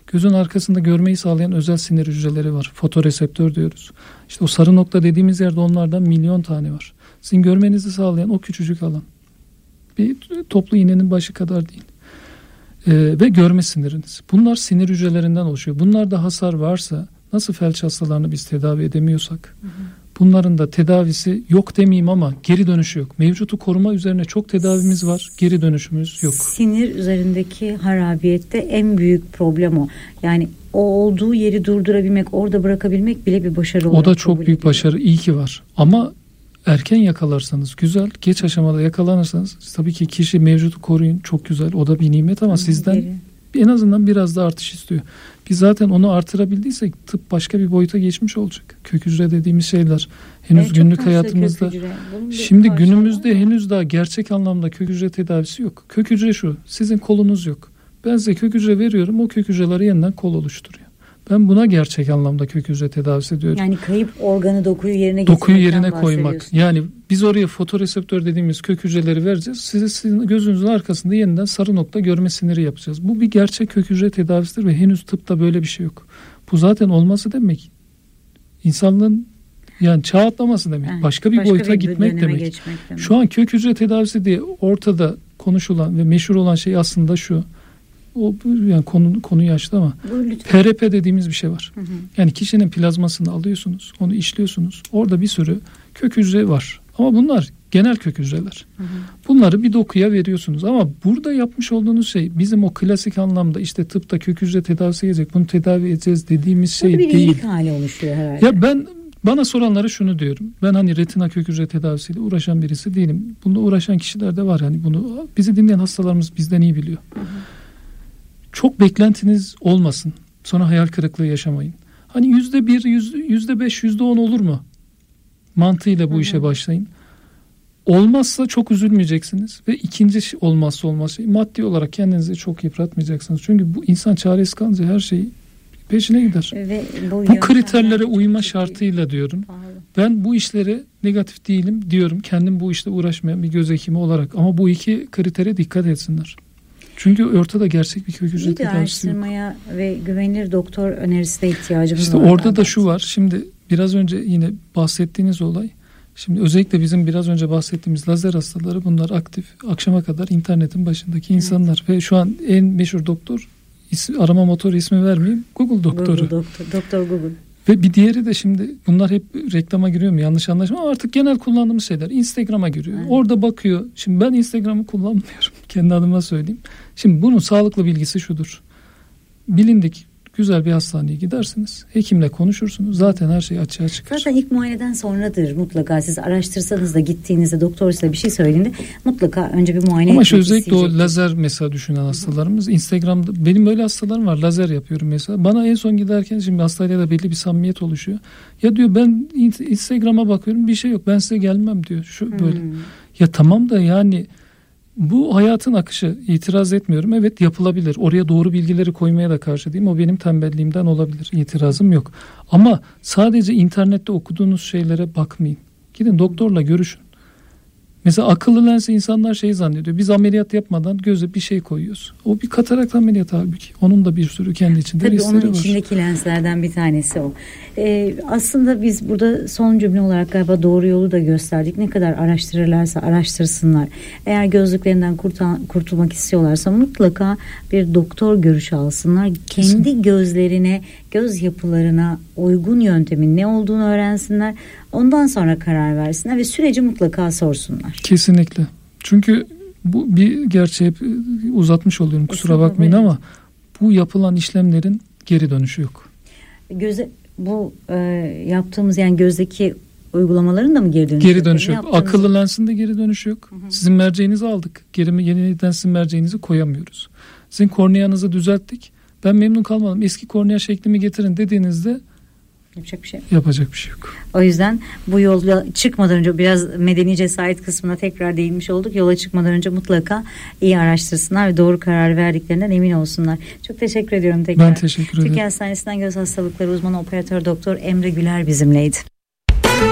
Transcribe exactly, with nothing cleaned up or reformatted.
Gözün arkasında görmeyi sağlayan özel sinir hücreleri var. Fotoreseptör diyoruz. İşte o sarı nokta dediğimiz yerde onlardan milyon tane var. Sizin görmenizi sağlayan o küçücük alan. Bir toplu iğnenin başı kadar değil. Ee, ve görme siniriniz. Bunlar sinir hücrelerinden oluşuyor. Bunlarda hasar varsa, nasıl felç hastalarını biz tedavi edemiyorsak, hı hı. bunların da tedavisi yok demeyeyim ama geri dönüşü yok. Mevcutu koruma üzerine çok tedavimiz var. Geri dönüşümüz yok. Sinir üzerindeki harabiyette en büyük problem o. Yani o olduğu yeri durdurabilmek, orada bırakabilmek bile bir başarı olarak. O da çok büyük başarı. İyi ki var. Ama erken yakalarsanız güzel, geç aşamada yakalanırsanız tabii ki kişi mevcutu koruyun, çok güzel. O da bir nimet ama Hı, sizden geri. en azından biraz da artış istiyor. Biz zaten onu artırabildiysek tıp başka bir boyuta geçmiş olacak. Kök hücre dediğimiz şeyler henüz evet, günlük hayatımızda. Şimdi günümüzde henüz daha gerçek anlamda kök hücre tedavisi yok. Kök hücre şu, sizin kolunuz yok. Ben size kök hücre veriyorum, o kök hücreleri yeniden kol oluşturuyor. Ben buna gerçek anlamda kök hücre tedavisi diyorum. Yani kayıp organı, dokuyu yerine getirmekten Dokuyu yerine koymak. Yani biz oraya fotoreseptör dediğimiz kök hücreleri vereceğiz. Size sizin gözünüzün arkasında yeniden sarı nokta görme siniri yapacağız. Bu bir gerçek kök hücre tedavisidir ve henüz tıpta böyle bir şey yok. Bu zaten olması demek insanlığın yani çağ atlaması demek. Yani başka bir başka boyuta bir gitmek demek. demek. Şu an kök hücre tedavisi diye ortada konuşulan ve meşhur olan şey aslında şu. O yani konu konuyu açtı ama P R P dediğimiz bir şey var. Hı hı. Yani kişinin plazmasını alıyorsunuz, onu işliyorsunuz. Orada bir sürü kök hücre var. Ama bunlar genel kök hücreler. Hı hı. Bunları bir dokuya veriyorsunuz. Ama burada yapmış olduğunuz şey bizim o klasik anlamda işte tıpta kök hücre tedavisi gelecek, bunu tedavi edeceğiz dediğimiz şey bir değil. Bir iyilik hali oluşuyor herhalde. Ya ben bana soranlara şunu diyorum. Ben hani retina kök hücre tedavisiyle uğraşan birisi değilim. Bununla uğraşan kişiler de var. Yani bunu bizi dinleyen hastalarımız bizden iyi biliyor. Hı hı. Çok beklentiniz olmasın. Sonra hayal kırıklığı yaşamayın. Hani yüzde bir, yüzde beş, yüzde on olur mu? Mantığıyla bu Hı-hı. işe başlayın. Olmazsa çok üzülmeyeceksiniz. Ve ikinci olmazsa olmaz şey, maddi olarak kendinizi çok yıpratmayacaksınız. Çünkü bu insan çaresiz kalınca her şey peşine gider. Ve bu bu kriterlere uyma şartıyla diyorum. Pahalı. Ben bu işlere negatif değilim diyorum. Kendim bu işte uğraşmayan bir göz hekimi olarak. Ama bu iki kritere dikkat etsinler. Çünkü ortada gerçek bir kök hücre tedavisi yok. Araştırmaya ve güvenilir doktor önerisi de ihtiyacımız işte var. İşte orada da şu var. Şimdi biraz önce yine bahsettiğiniz olay. Şimdi özellikle bizim biraz önce bahsettiğimiz lazer hastaları bunlar aktif. Akşama kadar internetin başındaki insanlar. Evet. Ve şu an en meşhur doktor arama motoru ismi vermeyeyim. Google doktoru. Google doktor, doktor Google. Ve bir diğeri de şimdi bunlar hep reklama giriyor mu yanlış anlaşılma ama artık genel kullandığımız şeyler Instagram'a giriyor. Evet. Orada bakıyor. Şimdi ben Instagram'ı kullanmıyorum. Kendi adıma söyleyeyim. Şimdi bunun sağlıklı bilgisi şudur. Bilindik güzel bir hastaneye gidersiniz. Hekimle konuşursunuz. Zaten her şey açığa çıkar. Zaten ilk muayeneden sonradır mutlaka. Siz araştırsanız da gittiğinizde doktor size bir şey söylediğinde mutlaka önce bir muayene etmek isteyecektir. Ama özellikle o lazer mesela düşünen hastalarımız. Hı-hı. Instagram'da benim böyle hastalarım var. Lazer yapıyorum mesela. Bana en son giderken şimdi hastayla da belli bir samimiyet oluşuyor. Ya diyor ben Instagram'a bakıyorum bir şey yok. Ben size gelmem diyor. Şu Hı-hı. böyle. Ya tamam da yani bu hayatın akışı, itiraz etmiyorum. Evet yapılabilir. Oraya doğru bilgileri koymaya da karşı değilim. O benim tembelliğimden olabilir. İtirazım yok. Ama sadece internette okuduğunuz şeylere bakmayın. Gidin doktorla görüşün. Mesela akıllı lens insanlar şey zannediyor. Biz ameliyat yapmadan göze bir şey koyuyoruz. O bir katarakt ameliyatı halbuki. Onun da bir sürü kendi içinde Tabii riskleri var. Tabii onun içindeki lenslerden bir tanesi o. Ee, aslında biz burada son cümle olarak galiba doğru yolu da gösterdik. Ne kadar araştırırlarsa araştırsınlar. Eğer gözlüklerinden kurtul- kurtulmak istiyorlarsa mutlaka bir doktor görüşü alsınlar. Kesin. Kendi gözlerine, göz yapılarına uygun yöntemin ne olduğunu öğrensinler. Ondan sonra karar versinler ve süreci mutlaka sorsunlar. Kesinlikle. Çünkü bu bir gerçeği uzatmış oluyorum kusura bakmayın ama bu yapılan işlemlerin geri dönüşü yok. Göze bu e, yaptığımız yani gözdeki uygulamaların da mı geri dönüşü Geri yok? dönüşü yok. Akıllı lensin de geri dönüşü yok. Hı hı. Sizin merceğinizi aldık. Geri yeniden sizin merceğinizi koyamıyoruz. Sizin korneanızı düzelttik. Ben memnun kalmadım. Eski kornea şeklimi getirin dediğinizde yapacak bir şey yok. Yapacak bir şey yok. O yüzden bu yola çıkmadan önce biraz medeni cesaret kısmına tekrar değinmiş olduk. Yola çıkmadan önce mutlaka iyi araştırsınlar ve doğru karar verdiklerinden emin olsunlar. Çok teşekkür ediyorum tekrar. Ben teşekkür ederim. Türkiye Hastanesi'nden göz hastalıkları uzmanı operatör doktor Emre Güler bizimleydi.